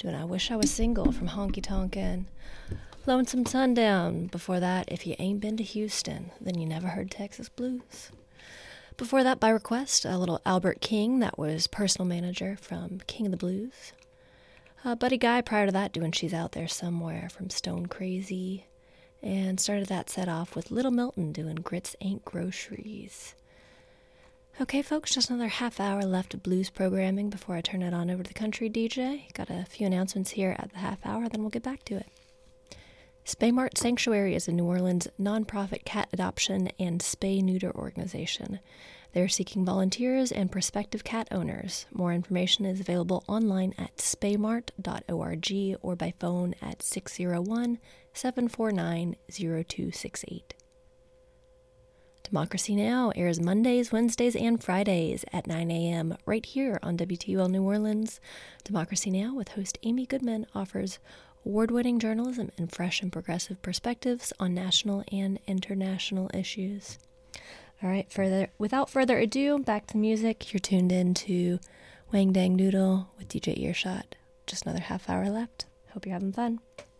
Doing I Wish I Was Single from Honky Tonkin'. Lonesome Sundown. Before that, If You Ain't Been to Houston, Then You Never Heard Texas Blues. Before that, by request, a little Albert King. That was Personal Manager from King of the Blues. Buddy Guy prior to that doing She's Out There Somewhere from Stone Crazy. And started that set off with Little Milton doing Grits Ain't Groceries. Okay, folks, just another half hour left of blues programming before I turn it on over to the country DJ. Got a few announcements here at the half hour, then we'll get back to it. Spaymart Sanctuary is a New Orleans nonprofit cat adoption and spay-neuter organization. They're seeking volunteers and prospective cat owners. More information is available online at spaymart.org or by phone at 601-749-0268. Democracy Now! Airs Mondays, Wednesdays, and Fridays at 9 a.m. right here on WTUL New Orleans. Democracy Now! With host Amy Goodman offers award-winning journalism and fresh and progressive perspectives on national and international issues. All right, without further ado, back to music. You're tuned in to Wang Dang Doodle with DJ Earshot. Just another half hour left. Hope you're having fun.